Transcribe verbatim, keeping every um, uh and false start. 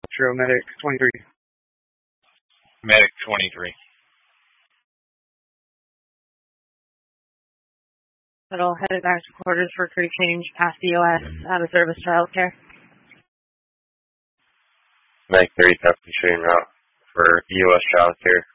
True, Medic twenty-three. Medic twenty-three. Little headed back to quarters for crew change past the O S out of service childcare. Medic thirty, Captain Shane route for E O S childcare.